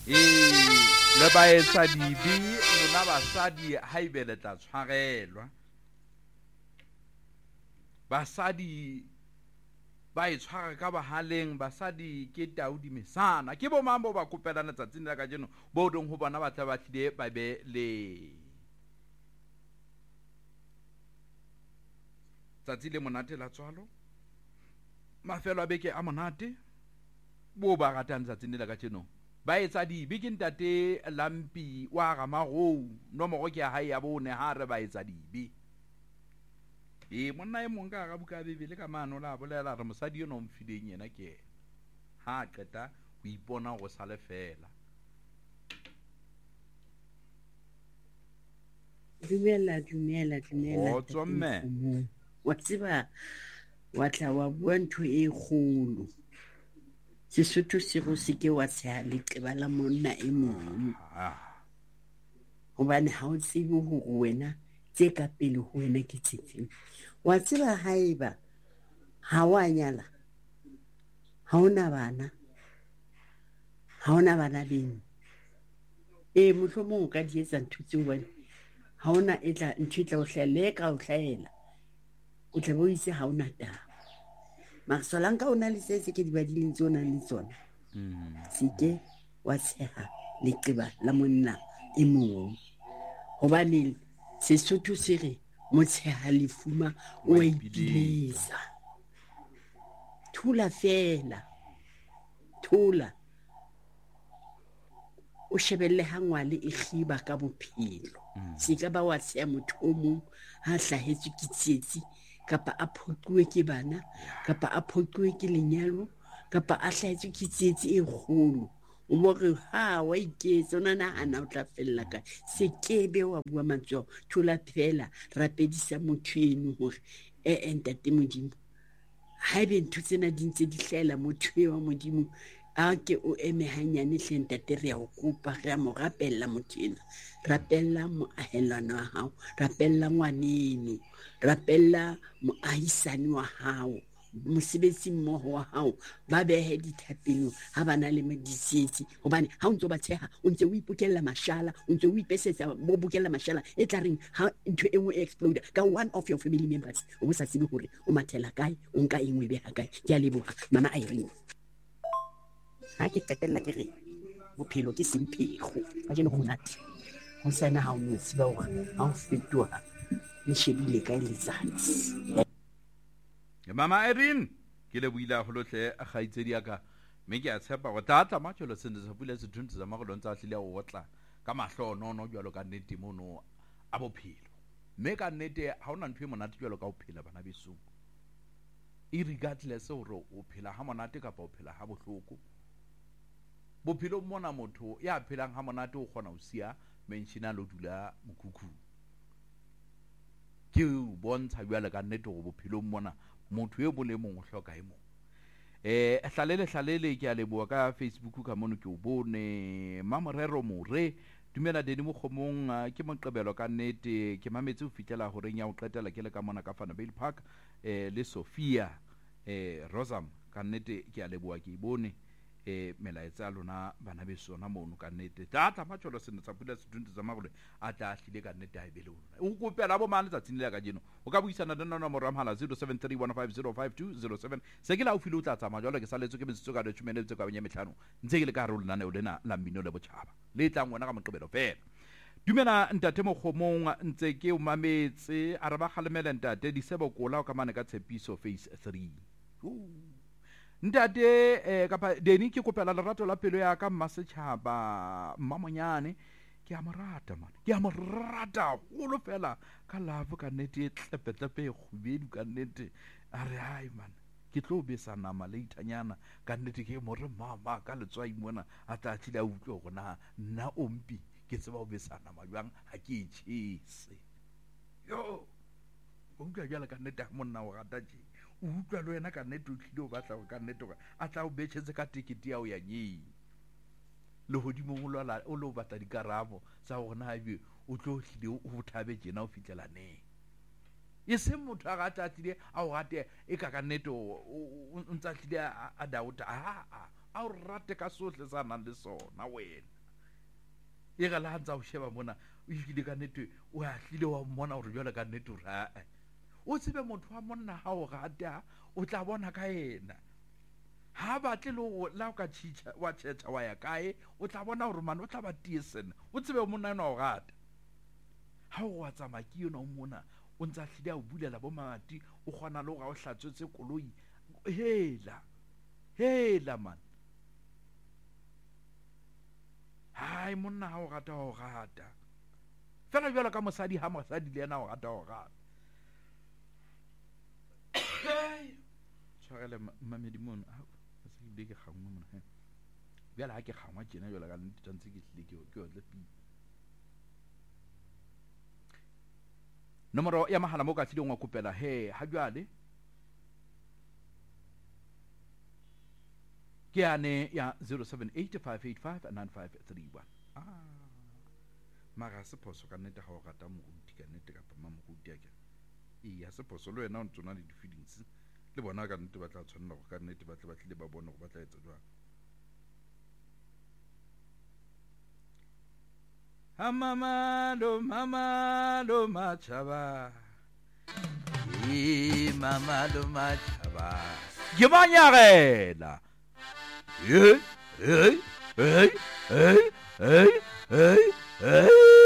le baetsa dibi lona basadi ha ibe le tla tshwarelwa basadi ba itshwara ka bahaleng basadi ke Taudi Mesana ke bo mambo ba kopelana tsatsing la ka jeno bo dong ho bona ba tla ba tlile ba be le tsatsi le monate la tswalo mafelo a beke a monate bo ba ratang tsatsing la ka jeno ba etsa dibi ke ntate Lampi wa Gamagou nomoro ke ya hae ya bone ha re ba etsa dibi monna e mong ka ga buka bebele ka mano la bolela re mosadi yo no mfileng yena ke ha qeta o ipona go sale fela dumela o tsomme wa tseba wa tla wa bua ntho e kgolo Sesotho se go se ke wa tsaya leqeba la monna e mong hobane ha o tsebe hore wena tse ka pele ho wena ke tsefeng wa tseba haeba ha wa nyala ha ona bana beng mohlomong ka di etsa ntho tseo bane ha ona ntho e tla o hlahela ka o hlahela o tla bo itse ha ona taba Solanka o na le se ke di badileng tsona le tsona seke wa tsheha leqeba la monna e mong hobane Sesotho se re motsheha lefuma o ipilesa thula fela o shebelle ha ngwale e khiba ka bophelo se ka ba wa tsheha motho o mong ha hlahetswe ke tsietsi kapa a phoquwe ke bana kapa a phoquwe ke lenyalo kapa a hlahetswe ke tsietsi e kgolo o mo re ha wa iketsa ona nahana o tla fella ka se kebe wa bua matso thula phela rapedisa motho eno hore ntate Modimo ha ebe ntho tsena di ntse di hlahela motho wa Modimo a ke o eme hanyane hle ntate re ya o kopa re a mo rapella motho ena rapella moahelwana wa hao rapella ngwaneno rapella moahisani wa hao mosebetsi mmoho wa hao ba behe dithapelong ha bana le medisetsi hobane ha o ntse ba tsheha o ntse o ipokella mashala o ntse o ipesetsa bo bokella mashala e tla reng ha ntho e nngwe e explode ka one of your family members o sa tsebe hore o mathela kae o nka engwe be ha kae ke a leboha mama Irene ha ke qetella ke re bophelo ke semphego a jeno go nate ho sana ha o motse ba hore ha o fetoha le shebile kae letsatsi mama Irene ke le buila ho lotle a gaitsedi aka me ke a tshepa go tata matsholo sene sa pula se thuntse za magolong tsa hlile go otla ka mahlono no jwalo ka nnete mono a bophelo me ka nnete ha ona ntwe monate jwalo ka o phela bana beso regardless hore o phela ha monate kapa o phela ha bohloko bophelo mona motho ya phelang ha monate o kgona ho sia menshina lo dula mokhukhu ke o bontsha jwalo ka nnete go bophelo mona motho e bole mong o hloka e mong hlalele ke a leboa ka Facebook ka mono ke o bone Mamorero More dumela deni mo khomong ke moqebelo ka nnete ke mametse o fitlela ho reng ya o qetela ke le ka mona ka Vanderbilt Park le Sophia Rosam ka nnete ke a leboa ke bone melaetsa lona bana be sona mono ka nnete tata matsholo sene sa pula se dunte za magole a tla hlile ka nnete ha ibele lona o kopela bo mane tsatsing le ka jeno o ka buisana le nna mo ramhala 0731505207 se ke la o file o tla tsama jalo ke saletswe ke metsotso ka 10 minutes ka benya metlhano ntse ke le ka re o lena o lena la mmino le botjhaba le tlang wena ka moqebelo fela dumela ntate Mogomong ntse ke o mametse a re ba khalemela ntate di sebo kola o ka mane ka tshepiso phase 3 ntate kapa deni ke kopela lerato la pelo ya ka mmasetšhaba mmamonyane ke a morata man ke a morata holo fela ka love ka nnete tlepetlepe e khubedu ka nnete a re hai man ke tlo besa nama le itanyana ka nnete ke more mama ka letswai mona a tla tlile a utlwe gona nna ompi ke tseba o besa nama jwang ha ke itshese yo o utlwa jala ka nnete monna o rata tje o utlwa le wena ka nnete o tlile o batla ka nnete a tla o betshetse ka tikete ya o ya nyeng le hodimo o lo batla dikarabo tsa gore na ebe o tlo tlile o bothabe jena o fitlela neng e se motho a rata tlile a o rate e ka nnete o ntsa tlile a dauta a o rate ka sohle sa nang le sona wena e ga la ntse o sheba mona o ile ka nnete o a hlile wa mmona gore jwale ka nnete o ra o tsebe motho wa monna ha o rata o tla bona ka yena ha batle le go la ka tshitsa wa tsheta wa ya kae o tla bona gore mane o tla ba tiesena o tsebe monna ena o rata ha o wa tsama ke yona o mona o ntse a hlile a bulela bo mati o kgona le go ga o hlatswetse koloi hela man hai monna ha o rata o rata fela jwalo ka mosadi ha mosadi le yena o rata o rata tshwarele mamedi mona a se ke gangwe mona bjale ha ke gangwa tjena jwalo ka nnete tshwantse ke hlile ke otle pi nomoro ya mahala mo ka tlileng wa kopela ha jwale ke ane ya 0785859531 mara se phoso ka nnete ga o rata moruti ka nnete ka pama moruti ya ke ya se phoso le wena o ntsona le di-feelings le bona ka nnete ba tla tshwanela go ka nnete ba tlile ba bone go ba tla etsa jwang mamalo machaba mamalo machaba ke banyagela hey